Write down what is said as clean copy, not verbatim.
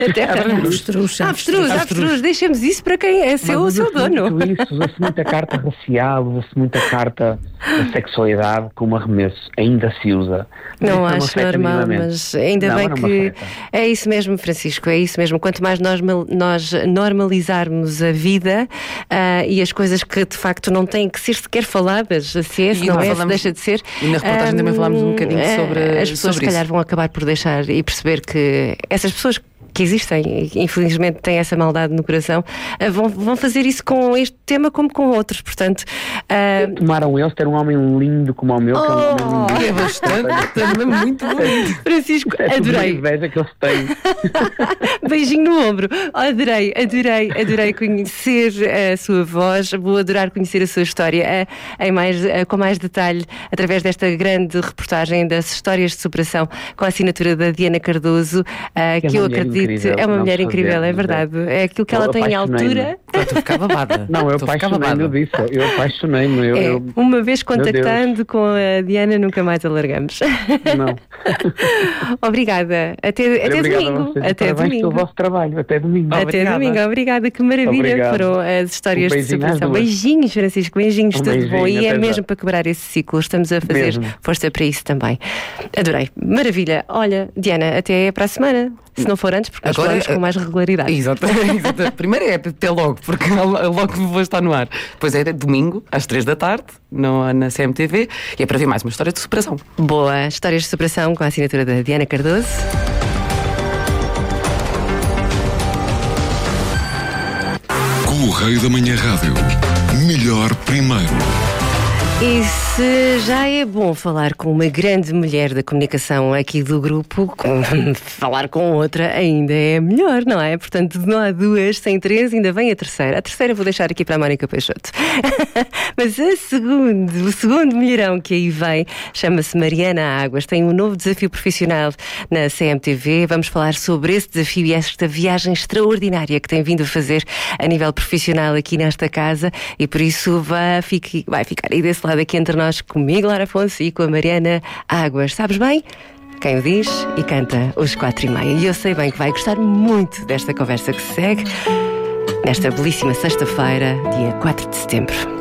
Até avestruz. Deixemos isso para quem é seu ou seu dono. Usa-se muita carta racial, usa-se muita carta da sexualidade como arremesso. Ainda se usa. Não acho normal, mas ainda bem que... É isso mesmo, Francisco, é isso mesmo. Quanto mais nós normalizarmos a vida e as coisas que de facto não têm que ser sequer faladas, se é, se não é, se deixa de ser. E na reportagem também falámos um bocadinho sobre as pessoas se calhar vão acabar por deixar e perceber que essas pessoas que existem, infelizmente têm essa maldade no coração, vão fazer isso com este tema como com outros, portanto... Tomaram eles ter um homem lindo como o meu, que é bastante, também muito bonito. Francisco, adorei. Inveja que eles têm. Beijinho no ombro. Adorei conhecer a sua voz, vou adorar conhecer a sua história com mais detalhe, através desta grande reportagem das histórias de superação, com a assinatura da Diana Cardoso, que eu acredito é uma mulher incrível, é verdade. É aquilo que ela tem em altura. Estou a ficar babada. Não, eu apaixonei-me disso. Eu apaixonei-me. Uma vez contactando com a Diana, nunca mais alargamos. Não. Obrigada. Até domingo. Até domingo. Pelo vosso trabalho. Até domingo. Até domingo. Obrigada. Que maravilha foram as histórias de superação. Beijinhos, Francisco. Beijinhos, tudo bom. E é mesmo para quebrar esse ciclo. Estamos a fazer força para isso também. Adorei. Maravilha. Olha, Diana, até para a semana. Se não for antes, porque nós falamos com mais regularidade. Exatamente. Primeiro é até logo, porque logo vou estar no ar. Depois é domingo, às 3 da tarde, na CMTV, e é para ver mais uma história de superação. Boa, histórias de superação com a assinatura da Diana Cardoso. Correio da Manhã Rádio. Melhor primeiro. E se já é bom falar com uma grande mulher da comunicação aqui do grupo, falar com outra ainda é melhor, não é? Portanto, não há duas sem três, ainda vem a terceira. A terceira vou deixar aqui para a Mónica Peixoto. Mas o segundo mulherão que aí vem chama-se Mariana Águas. Tem um novo desafio profissional na CMTV. Vamos falar sobre esse desafio e esta viagem extraordinária que tem vindo a fazer a nível profissional aqui nesta casa, e por isso vai ficar aí desse lado aqui entre nós, comigo, Lara Afonso, e com a Mariana Águas. Sabes bem? Quem o diz e canta os 4:30. E eu sei bem que vai gostar muito desta conversa que se segue nesta belíssima sexta-feira, dia 4 de setembro.